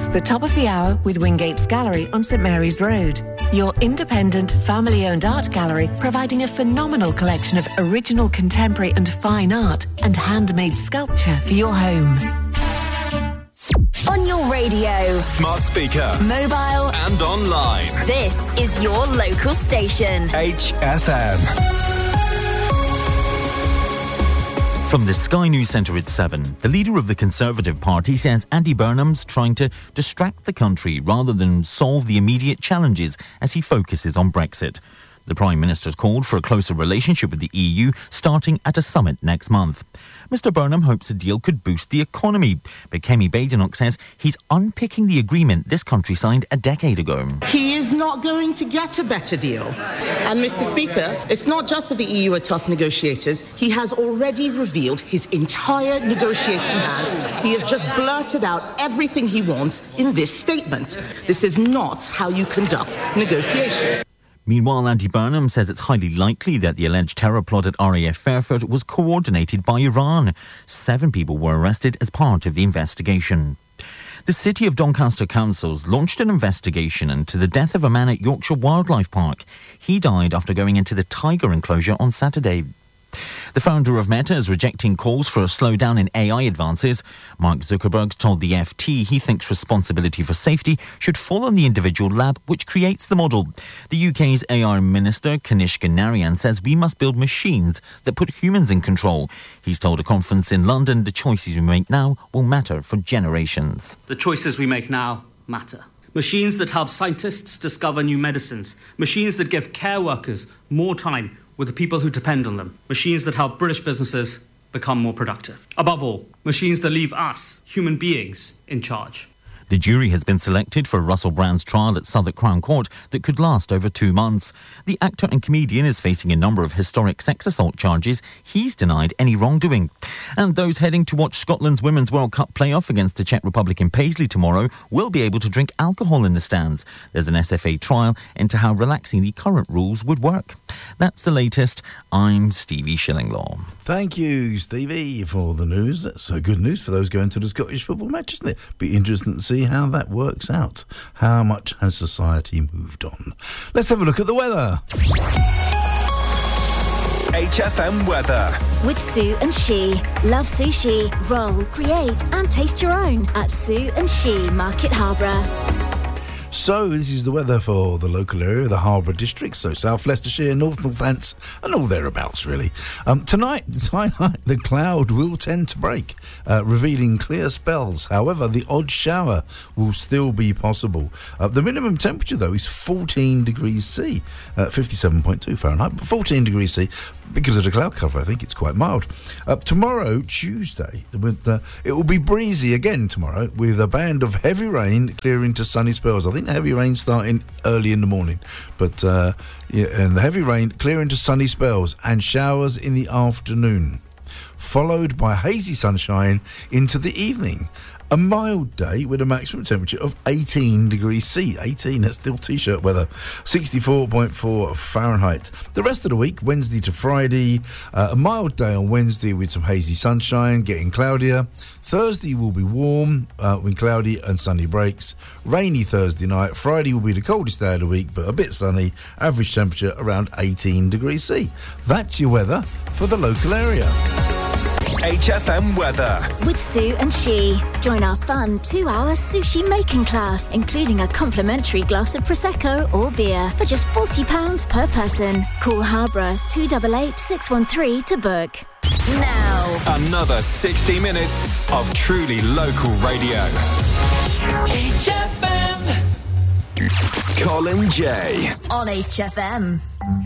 the top of the hour with Wingate's Gallery on St Mary's Road. Your independent, family-owned art gallery providing a phenomenal collection of original contemporary and fine art and handmade sculpture for your home. On your radio, smart speaker, mobile and online. This is your local station. HFM. From the Sky News Centre at 7, the leader of the Conservative Party says Andy Burnham's trying to distract the country rather than solve the immediate challenges as he focuses on Brexit. The Prime Minister's called for a closer relationship with the EU starting at a summit next month. Mr Burnham hopes a deal could boost the economy, but Kemi Badenoch says he's unpicking the agreement this country signed a decade ago. He is not going to get a better deal. And Mr Speaker, it's not just that the EU are tough negotiators. He has already revealed his entire negotiating hand. He has just blurted out everything he wants in this statement. This is not how you conduct negotiations. Meanwhile, Andy Burnham says it's highly likely that the alleged terror plot at RAF Fairford was coordinated by Iran. 7 people were arrested as part of the investigation. The City of Doncaster Councils launched an investigation into the death of a man at Yorkshire Wildlife Park. He died after going into the tiger enclosure on Saturday. The founder of Meta is rejecting calls for a slowdown in AI advances. Mark Zuckerberg told the FT he thinks responsibility for safety should fall on the individual lab which creates the model. The UK's AI Minister, Kanishka Narayan, says we must build machines that put humans in control. He's told a conference in London the choices we make now will matter for generations. The choices we make now matter. Machines that help scientists discover new medicines. Machines that give care workers more time with the people who depend on them. Machines that help British businesses become more productive. Above all, machines that leave us, human beings, in charge. The jury has been selected for Russell Brand's trial at Southwark Crown Court that could last over 2 months. The actor and comedian is facing a number of historic sex assault charges. He's denied any wrongdoing. And those heading to watch Scotland's Women's World Cup playoff against the Czech Republic in Paisley tomorrow will be able to drink alcohol in the stands. There's an SFA trial into how relaxing the current rules would work. That's the latest. I'm Stevie Shillinglaw. Thank you, Stevie, for the news. That's so good news for those going to the Scottish football match, isn't it? Be interesting to see how that works out. How much has society moved on? Let's have a look at the weather. HFM weather. With Sue and She. Love sushi, roll, create and taste your own at Sue and She, Market Harborough. So this is the weather for the local area, the Harborough district, so South Leicestershire, North Northants and all thereabouts really. Tonight, the cloud will tend to break, revealing clear spells. However, the odd shower will still be possible. The minimum temperature though is 14 degrees C, 57.2 Fahrenheit, but 14 degrees C. Because of the cloud cover, I think it's quite mild. Tomorrow, Tuesday, it will be breezy again tomorrow with a band of heavy rain clearing to sunny spells. I think the heavy rain starting early in the morning, but and the heavy rain clearing to sunny spells and showers in the afternoon, followed by hazy sunshine into the evening. A mild day with a maximum temperature of 18 degrees C. 18, that's still T-shirt weather. 64.4 Fahrenheit. The rest of the week, Wednesday to Friday, a mild day on Wednesday with some hazy sunshine, getting cloudier. Thursday will be warm, with cloudy and sunny breaks. Rainy Thursday night. Friday will be the coldest day of the week, but a bit sunny. Average temperature around 18 degrees C. That's your weather for the local area. HFM weather. With Sue and She. Join our fun 2-hour sushi making class, including a complimentary glass of Prosecco or beer for just £40 per person. Call Harborough 288 613 to book. Now, another 60 minutes of truly local radio. HFM. Colin J. On HFM.